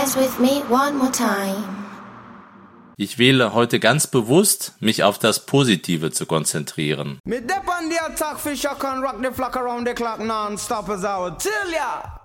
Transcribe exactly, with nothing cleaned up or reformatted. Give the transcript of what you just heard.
dance with me one more time. Ich wähle heute ganz bewusst, mich auf das Positive zu konzentrieren. Me dep on the attack, fish I can rock the flock around the clock non-stop as I would tell ya.